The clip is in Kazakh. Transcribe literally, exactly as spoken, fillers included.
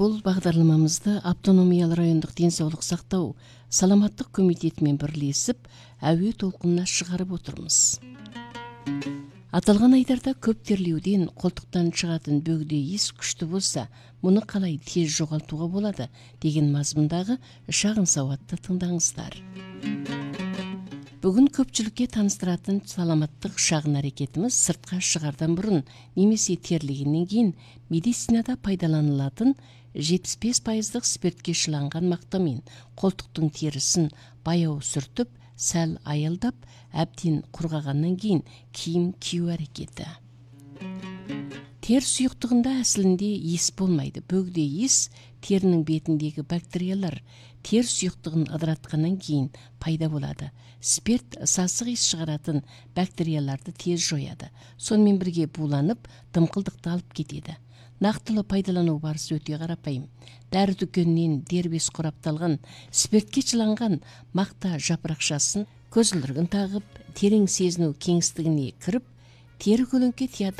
Бұл бағдарламамызды автономиялы райондық денсаулық сақтау саламаттық комитетімен бірлесіп, әуе толқынына шығарып отырмыз. Аталған айдарда көп терлеуден қолтықтан шығатын бөгде иіс күшті болса, мұны қалай тез жоғалтуға болады деген мазмұндағы шағын сауатты тыңдаңыздар. Бүгін көпшілікке таныстыратын саламаттық шағын әрекетіміз сыртқа шығардан бұрын немесе терлегеннен кейін медицинада пайдаланылатын жетпіс бес пайыздық спиртке шыланған мақтамен қолтықтың терісін баяу сүртіп, сәл аялдап, әбден құрғағаннан кейін киім кию әрекеті. Тер сұйықтығында әсілінде иіс болмайды. Бөгде иіс терінің бетіндегі бактериялар тер сұйықтығын ыдыратқаннан кейін пайда болады. Спирт сасық иіс шығаратын бактерияларды тез жояды. Сонымен бірге буланып, дымқылдықты алып кетеді. Нақтылы пайдалану барысы өте қарапайым. Дәрі дүкенінен дербес қорапталған спиртке шыланған мақта жапырақшасын көзілдірігін тағып, терең сезіну кеңістігіне кіріп, тері көлеңке